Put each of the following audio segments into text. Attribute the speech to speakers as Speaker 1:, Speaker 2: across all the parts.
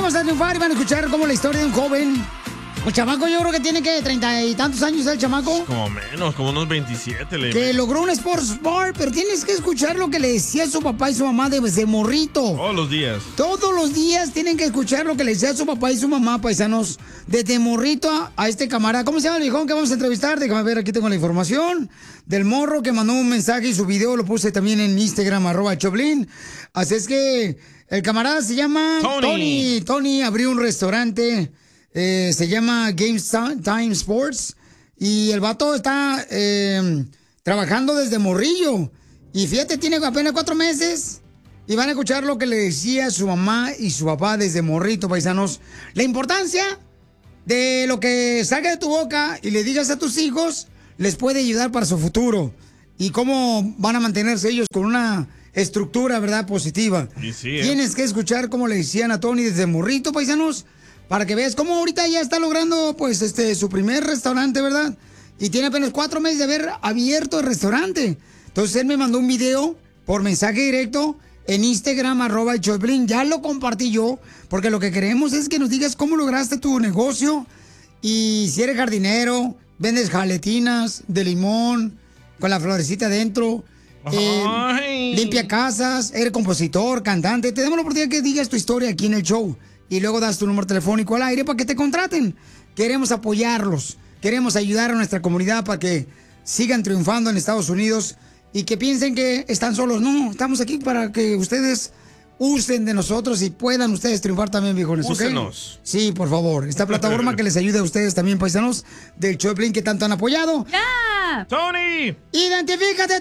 Speaker 1: venimos a triunfar y van a escuchar como la historia de un joven. El chamaco yo creo que tiene que 30 y tantos años el chamaco.
Speaker 2: Como menos, como unos 27.
Speaker 1: Que logró un sports bar, pero tienes que escuchar lo que le decía su papá y su mamá desde morrito.
Speaker 2: Todos los días.
Speaker 1: Todos los días tienen que escuchar lo que le decía su papá y su mamá, paisanos. Desde morrito a este camarada. ¿Cómo se llama el viejón que vamos a entrevistar? Déjame ver, aquí tengo la información. Del morro que mandó un mensaje y su video lo puse también en Instagram, @Choplin. Así es que el camarada se llama Tony. Tony abrió un restaurante. Se llama Game Time Sports y el vato está trabajando desde morrillo y fíjate, tiene apenas 4 meses y van a escuchar lo que le decía su mamá y su papá desde morrito, paisanos. La importancia de lo que salga de tu boca y le digas a tus hijos les puede ayudar para su futuro y cómo van a mantenerse ellos con una estructura, ¿verdad?, positiva.
Speaker 2: Sí,
Speaker 1: Tienes que escuchar cómo le decían a Tony desde morrito, paisanos, para que veas cómo ahorita ya está logrando, pues, su primer restaurante, ¿verdad? Y tiene apenas 4 meses de haber abierto el restaurante. Entonces, él me mandó un video por mensaje directo en Instagram, @Choplin. Ya lo compartí yo, porque lo que queremos es que nos digas cómo lograste tu negocio. Y si eres jardinero, vendes jaletinas de limón con la florecita adentro. Limpia casas, eres compositor, cantante. Te damos la oportunidad que digas tu historia aquí en el show. Y luego das tu número telefónico al aire para que te contraten. Queremos apoyarlos. Queremos ayudar a nuestra comunidad para que sigan triunfando en Estados Unidos y que piensen que están solos. No, estamos aquí para que ustedes usen de nosotros y puedan ustedes triunfar también, viejones.
Speaker 2: Úsenos.
Speaker 1: Sí, por favor. Esta plataforma que les ayude a ustedes también, paisanos, del Choplin que tanto han apoyado.
Speaker 3: ¡Ya!
Speaker 2: ¡Tony!
Speaker 1: ¡Identifícate,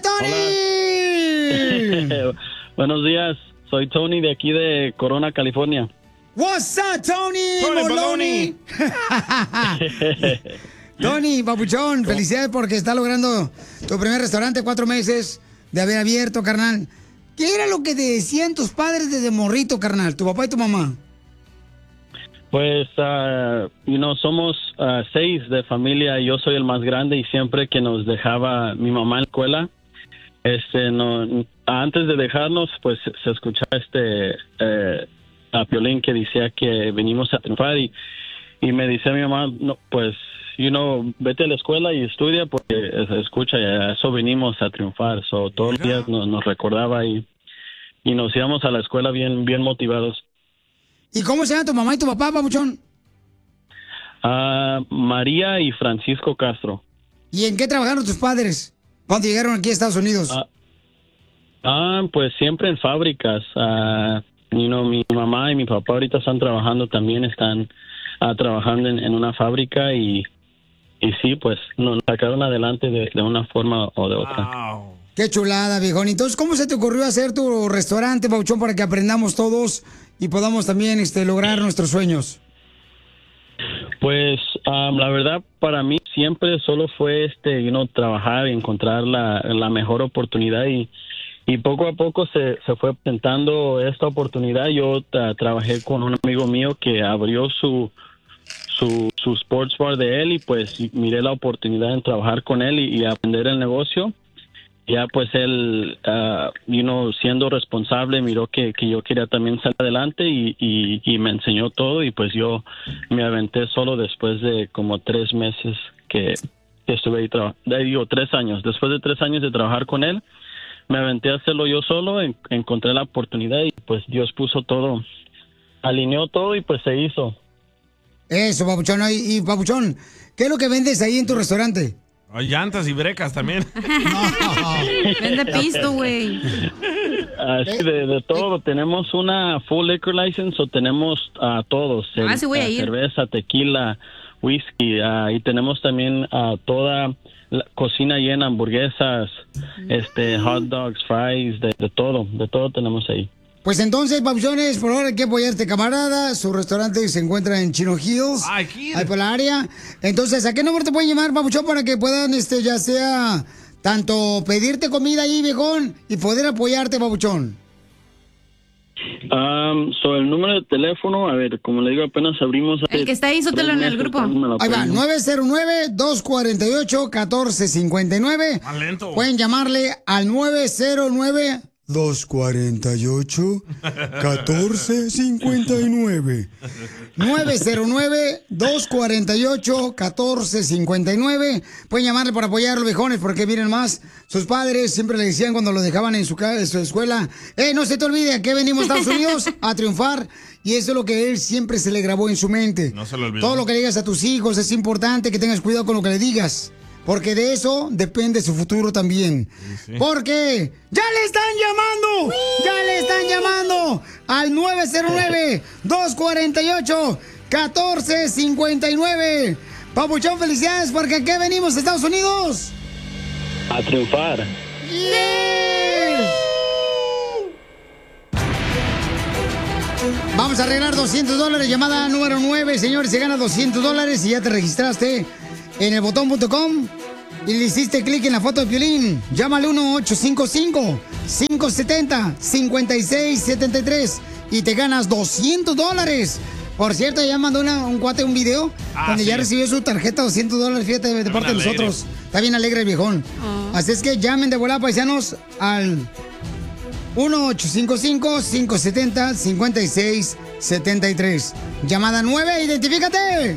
Speaker 1: Tony!
Speaker 4: Buenos días. Soy Tony de aquí de Corona, California.
Speaker 1: What's up, Tony?
Speaker 2: Tony
Speaker 1: Moloney. Tony, papuchón, felicidades porque está logrando tu primer restaurante, 4 meses de haber abierto, carnal. ¿Qué era lo que te decían tus padres desde morrito, carnal, tu papá y tu mamá?
Speaker 4: Pues, somos 6 de familia. Yo soy el más grande y siempre que nos dejaba mi mamá en la escuela, antes de dejarnos, pues se escuchaba a Piolín que decía que venimos a triunfar y me dice mi mamá, no, pues, vete a la escuela y estudia porque escucha, a eso venimos a triunfar. Todos los días nos recordaba y nos íbamos a la escuela bien motivados.
Speaker 1: ¿Y cómo se llaman tu mamá y tu papá, papuchón?
Speaker 4: María y Francisco Castro.
Speaker 1: ¿Y en qué trabajaron tus padres cuando llegaron aquí a Estados Unidos?
Speaker 4: Pues siempre en fábricas. Mi mamá y mi papá ahorita están trabajando también, están trabajando en una fábrica y sí, pues nos sacaron adelante de una forma o de otra.
Speaker 2: Wow.
Speaker 1: Qué chulada, viejón. Entonces, ¿cómo se te ocurrió hacer tu restaurante, papuchón, para que aprendamos todos y podamos también lograr nuestros sueños?
Speaker 4: Pues la verdad para mí siempre solo fue trabajar y encontrar la mejor oportunidad y poco a poco se fue presentando esta oportunidad. Yo trabajé con un amigo mío que abrió su sports bar de él y pues miré la oportunidad en trabajar con él y aprender el negocio. Ya pues él, siendo responsable, miró que yo quería también salir adelante y me enseñó todo y pues yo me aventé solo después de como 3 meses que estuve ahí 3 años. Después de 3 años de trabajar con él, me aventé a hacerlo yo solo, encontré la oportunidad y pues Dios puso todo, alineó todo y pues se hizo.
Speaker 1: Eso, papuchón. Y papuchón, ¿qué es lo que vendes ahí en tu restaurante?
Speaker 2: Hay llantas y brecas también.
Speaker 3: Vende pisto, güey.
Speaker 4: Así de todo. Tenemos una full liquor license o tenemos todos.
Speaker 3: Sí voy a ir.
Speaker 4: Cerveza, tequila, whisky. Y tenemos también toda la cocina llena, hamburguesas, hot dogs, fries, de todo tenemos ahí.
Speaker 1: Pues entonces, papuchones, por ahora hay que apoyar a este camarada. Su restaurante se encuentra en Chino Hills.
Speaker 2: Ahí
Speaker 1: por la área. Entonces, ¿a qué número te pueden llamar, papuchón, para que puedan, ya sea, tanto pedirte comida ahí, viejón, y poder apoyarte, papuchón?
Speaker 4: El número de teléfono, a ver, como le digo, apenas abrimos.
Speaker 3: El que está ahí, sótelo en el grupo.
Speaker 1: Ahí va, 909-248-1459.
Speaker 2: Más lento.
Speaker 1: Pueden llamarle al 909 909-248-1459. 909-248-1459. Pueden llamarle para apoyar a los viejones, porque miren más, sus padres siempre le decían cuando los dejaban en su escuela, no se te olvide, ¿a qué venimos a Estados Unidos? A triunfar. Y eso es lo que él siempre se le grabó en su mente.
Speaker 2: No se lo olvidó.
Speaker 1: Todo lo que le digas a tus hijos es importante que tengas cuidado con lo que le digas. Porque de eso depende su futuro también.
Speaker 2: Sí.
Speaker 1: Porque ¡ya le están llamando! ¡Ya le están llamando! Al 909-248-1459. Papuchón, felicidades, porque aquí venimos a Estados Unidos.
Speaker 4: A triunfar.
Speaker 1: ¡Yes! Vamos a arreglar $200. Llamada número 9, señores. Se gana $200 y ya te registraste en elbotón.com y le hiciste clic en la foto de Piolín. Llama al 1-855-570-5673 y te ganas $200. Por cierto, ya mandó un cuate un video donde ya recibió su tarjeta $200, fíjate, de parte de nosotros. Está bien alegre el viejón. Así es que llamen de volada, paisanos, al 1-855-570-5673. Llamada 9, identifícate.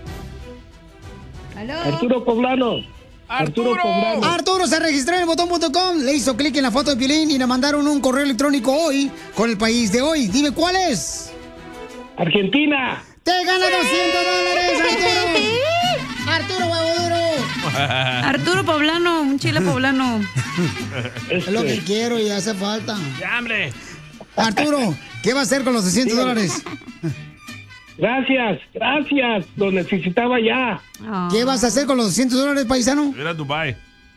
Speaker 5: Arturo Poblano.
Speaker 1: Arturo se registró en el botón.com, le hizo clic en la foto de Piolín y le mandaron un correo electrónico hoy con el país de hoy. Dime cuál es.
Speaker 5: Argentina.
Speaker 1: Te gana $200, Arturo. Arturo Huevo Duro.
Speaker 3: Arturo Poblano, un chile poblano.
Speaker 1: Es lo que quiero y hace falta.
Speaker 2: ¡Ya, hombre!
Speaker 1: Arturo, ¿qué va a hacer con los $200?
Speaker 5: Gracias. Lo necesitaba ya.
Speaker 1: ¿Qué vas a hacer con los $200, paisano?
Speaker 2: Ir a Dubai.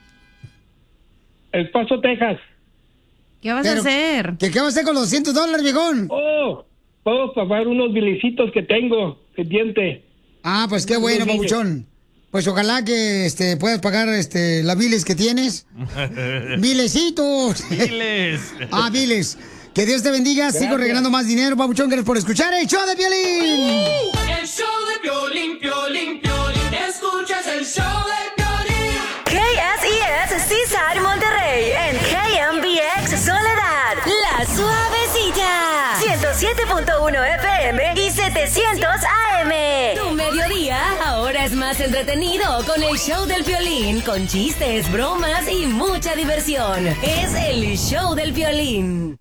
Speaker 5: El Paso, Texas.
Speaker 3: ¿Qué vas a hacer?
Speaker 1: ¿Qué vas a hacer con los $200, viejón?
Speaker 5: Puedo pagar unos bilecitos que tengo pendiente.
Speaker 1: Ah, pues qué bueno, papuchón. Pues ojalá que puedas pagar las biles que tienes. ¡Bilecitos!
Speaker 2: ¡Biles!
Speaker 1: Biles. Que Dios te bendiga. Gracias. Sigo regalando más dinero, papuchón. Gracias por escuchar el show de Piolín.
Speaker 6: El show de Piolín, Piolín, Piolín. Escuchas el show de Piolín.
Speaker 7: KSES Seaside Monterrey. En KMBX Soledad. La Suavecita. 107.1 FM y 700 AM. Tu mediodía ahora es más entretenido con el show del Piolín. Con chistes, bromas y mucha diversión. Es el show del Piolín.